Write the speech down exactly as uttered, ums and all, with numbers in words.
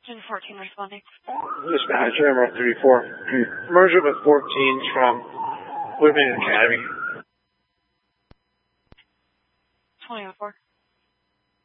June fourteen responding. Dispatch, Emerald thirty-four. Merger with fourteen from Women Academy. twenty oh four.